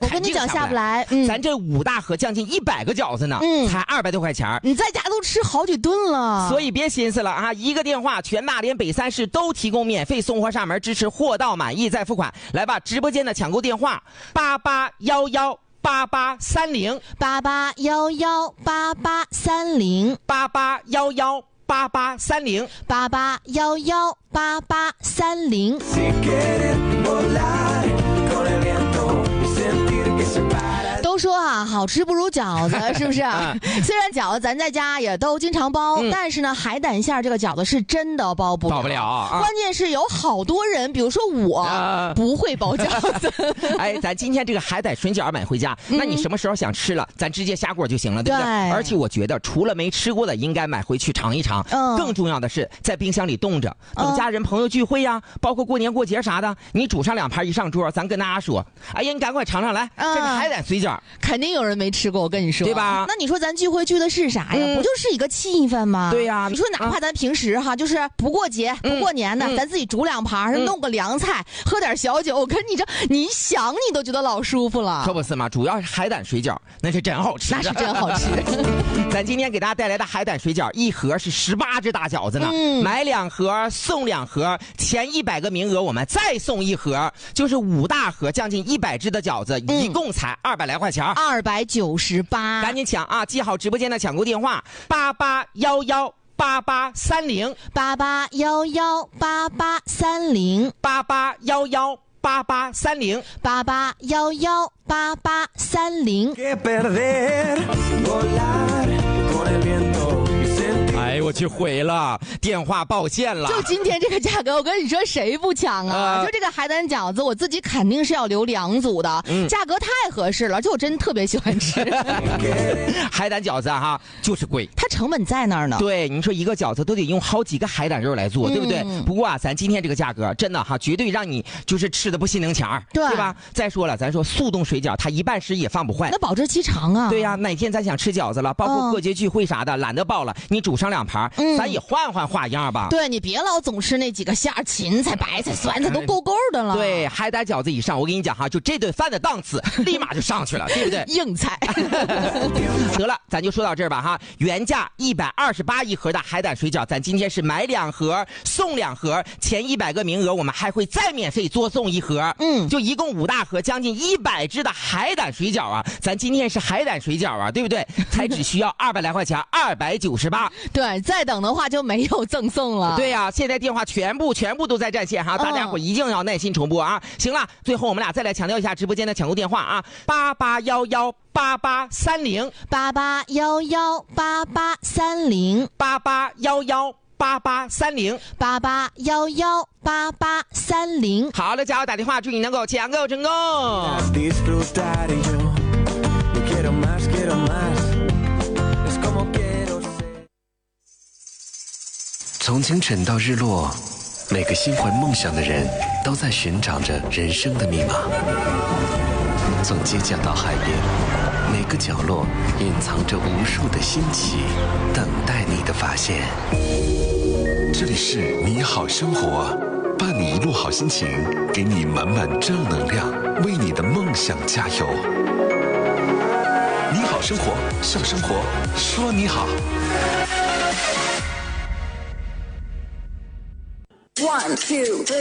我跟你讲下不来。 咱这5大盒将近100个饺子呢，才200多块钱。 你在家都吃好几顿了， 所以别心思了啊！一个电话，全大连北3市都提供免费送货上门，支持货到满意再付款。来吧，直播间的抢购电话88118830 88118830 88118830 88118830。都说啊，好吃不如饺子，是不是？虽然饺子咱在家也都经常包，但是呢，海胆馅这个饺子是真的包不了啊。关键是有好多人，比如说我不会包饺子。 哎，咱今天这个海胆水饺买回家，那你什么时候想吃了，咱直接下锅就行了，对不对？而且我觉得除了没吃过的，应该买回去尝一尝。更重要的是，在冰箱里冻着，等家人朋友聚会呀，包括过年过节啥的，你煮上2盘一上桌，咱跟大家说，哎呀，你赶快尝尝来，这是海胆水饺。 肯定有人没吃过，我跟你说， 对吧？ 那你说咱聚会聚的是啥呀？不就是一个气氛吗？ 对呀。 你说哪怕咱平时哈，就是不过节、不过年的，咱自己煮2盘，弄个凉菜，喝点小酒，我跟你这，你想你都觉得老舒服了。 可不是嘛，主要是海胆水饺，那是真好吃， 那是真好吃。 咱今天给大家带来的海胆水饺，一盒是18只大饺子呢，买2盒送2盒，前100个名额我们再送1盒，就是5大盒将近100只的饺子，一共才200来块钱 ，298， 赶紧抢啊！记好直播间的抢购电话：88118830 88118830 88118830 88118830。 哎，我去毁了，电话抱歉了。 就今天这个价格，我跟你说，谁不抢啊？就这个海胆饺子，我自己肯定是要留2组的，价格太合适了，就我真特别喜欢吃。 海胆饺子哈，就是贵， 它成本在那儿呢。 对，你说一个饺子都得用好几个海胆肉来做，对不对？不过啊，咱今天这个价格真的哈，绝对让你就是吃的不心灵强，对吧？再说了，咱说速冻水饺，它一半时也放不坏， 那保质期长啊。 对呀，哪天咱想吃饺子了，包括过节聚会啥的，懒得包了，你煮上2盘，咱也换换花样吧。 对，你别老总吃那几个馅儿，芹菜、白菜、酸菜都够的了。 对，海胆饺子以上，我跟你讲哈，就这顿饭的档次立马就上去了，对不对？ 硬菜。 得了，咱就说到这儿吧哈。原价128一盒的海胆水饺，咱今天是买2盒送2盒，前100个名额我们还会再免费多送1盒。就一共5大盒，将近100只的海胆水饺啊。咱今天是海胆水饺啊，对不对？才只需要200来块钱，298。 对，再等的话就没有赠送了。 对呀，现在电话全部都在占线哈，大家伙一定要耐心重播啊。行了，最后我们俩再来强调一下直播间的抢购电话啊，88118830 88118830 88118830 88118830。 好了，加油打电话，祝你能够抢购成功。 从清晨到日落，每个心怀梦想的人都在寻找着人生的密码。从街角到海边，每个角落隐藏着无数的新奇，等待你的发现。这里是你好生活，伴你一路好心情，给你满满正能量，为你的梦想加油。你好生活，笑生活，说你好。 1, 2, 3